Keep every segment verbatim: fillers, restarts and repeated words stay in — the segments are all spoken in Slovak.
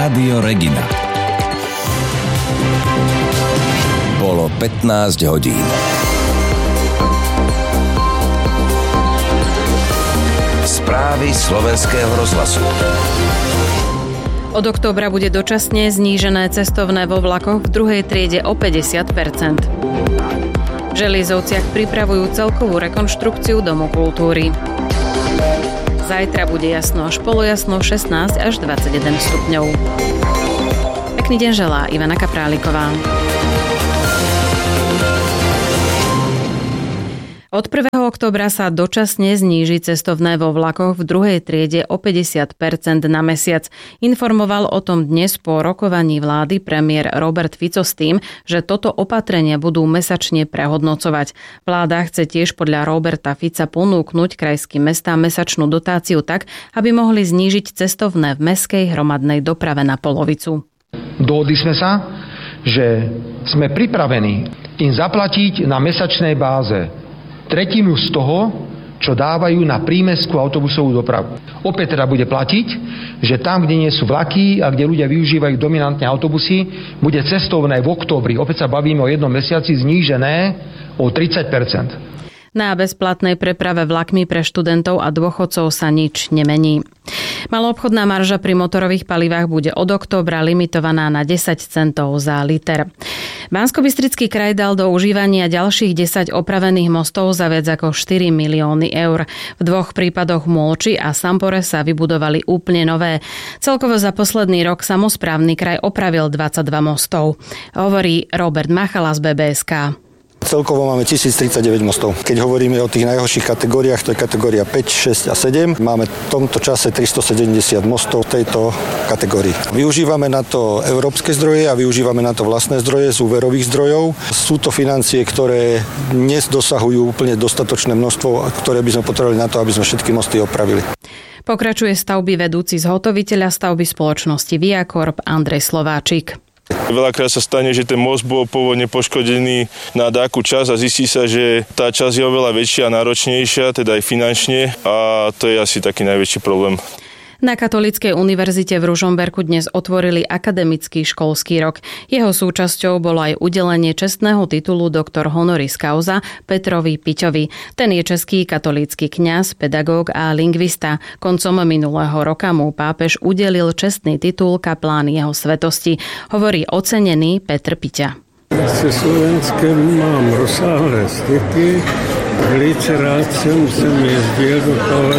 Rádio Regina. Bolo pätnásť hodín. Správy Slovenského rozhlasu. Od októbra bude dočasne znížené cestovné vo vlakoch v druhej triede o päťdesiat percent. V Želiezovciach pripravujú celkovú rekonštrukciu Domu kultúry. Zajtra bude jasno až polojasno, šestnásť až dvadsaťjeden stupňov. Pekný deň želá Ivana Kapráliková. Od prvého októbra sa dočasne zníži cestovné vo vlakoch v druhej triede o päťdesiat percent na mesiac. Informoval o tom dnes po rokovaní vlády premiér Robert Fico s tým, že toto opatrenie budú mesačne prehodnocovať. Vláda chce tiež podľa Roberta Fica ponúknuť krajským mestám mesačnú dotáciu tak, aby mohli znížiť cestovné v mestskej hromadnej doprave na polovicu. Dohodli sme sa, že sme pripravení im zaplatiť na mesačnej báze tretinu z toho, čo dávajú na prímestskú autobusovú dopravu. Opäť teda bude platiť, že tam, kde nie sú vlaky a kde ľudia využívajú dominantne autobusy, bude cestovné v októbri, opäť sa bavíme o jednom mesiaci, znížené o tridsať percent. Na bezplatnej preprave vlakmi pre študentov a dôchodcov sa nič nemení. Maloobchodná marža pri motorových palivách bude od októbra limitovaná na desať centov za liter. Banskobystrický kraj dal do užívania ďalších desať opravených mostov za viac ako štyri milióny eur. V dvoch prípadoch Môlči a Sampore sa vybudovali úplne nové. Celkovo za posledný rok samosprávny kraj opravil dvadsaťdva mostov. Hovorí Robert Machala z bé bé es ká. Celkovo máme tisíctridsaťdeväť mostov. Keď hovoríme o tých najhorších kategóriách, to je kategória päť, šesť a sedem. Máme v tomto čase tristosedemdesiat mostov v tejto kategórii. Využívame na to európske zdroje a využívame na to vlastné zdroje z úverových zdrojov. Sú to financie, ktoré dnes dosahujú úplne dostatočné množstvo, ktoré by sme potrebovali na to, aby sme všetky mosty opravili. Pokračuje stavby vedúci zhotoviteľa stavby spoločnosti Viacorp Andrej Slováčik. Veľakrát sa stane, že ten most bol pôvodne poškodený na dáku časť a zistí sa, že tá časť je oveľa väčšia a náročnejšia, teda aj finančne, a to je asi taký najväčší problém. Na Katolíckej univerzite v Ružomberku dnes otvorili akademický školský rok. Jeho súčasťou bolo aj udelenie čestného titulu doktor honoris causa Petrovi Piťovi. Ten je český katolícky kňaz, pedagóg a lingvista. Koncom minulého roka mu pápež udelil čestný titul kaplán jeho svetosti, hovorí ocenený Petr Piťa. Se Slovenskem mám rozsáhlé styky. Velice rád jsem sem jezdil, ale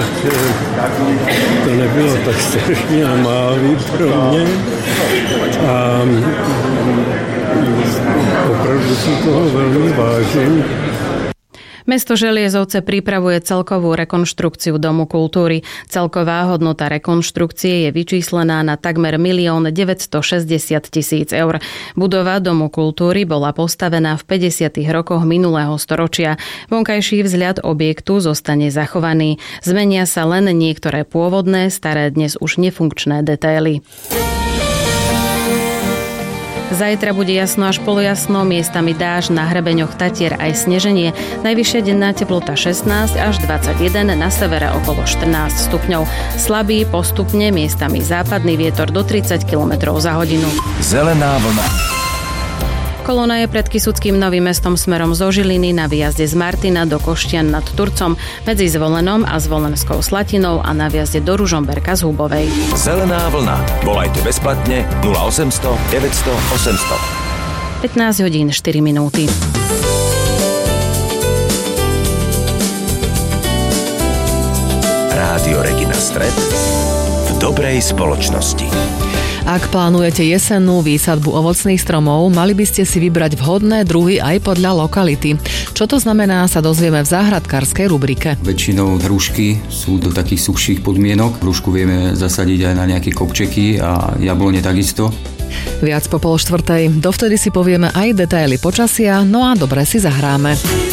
to nebylo tak strašně malý pro mě a opravdu si toho velmi vážím. Mesto Želiezovce pripravuje celkovú rekonštrukciu Domu kultúry. Celková hodnota rekonštrukcie je vyčíslená na takmer milión deväťstošesťdesiat tisíc eur. Budova Domu kultúry bola postavená v päťdesiatych rokoch minulého storočia. Vonkajší vzhľad objektu zostane zachovaný. Zmenia sa len niektoré pôvodné, staré dnes už nefunkčné detaily. Zajtra bude jasno až polojasno, miestami dážď, na hrebeňoch Tatier aj sneženie. Najvyššia denná teplota šestnásť až dvadsaťjeden, na severe okolo štrnásť stupňov. Slabý, postupne, miestami západný vietor do tridsať kilometrov za hodinu. Zelená vlna. Kolóna je pred Kysuckým Novým Mestom smerom zo Žiliny na výjazde z Martina do Koštian nad Turcom, medzi Zvolenom a Zvolenskou Slatinou a na výjazde do Ružomberka z Hubovej. Zelená vlna. Volajte bezplatne nula osemsto deväťsto osemsto. pätnásť hodín štyri minúty. Rádio Regina Stred v dobrej spoločnosti. Ak plánujete jesennú výsadbu ovocných stromov, mali by ste si vybrať vhodné druhy aj podľa lokality. Čo to znamená, sa dozvieme v záhradkárskej rubrike. Väčšinou hrušky sú do takých suchších podmienok. Hrušku vieme zasadiť aj na nejaké kopčeky a jablone takisto. Viac po pol štvrtej. Dovtedy si povieme aj detaily počasia, no a dobre si zahráme.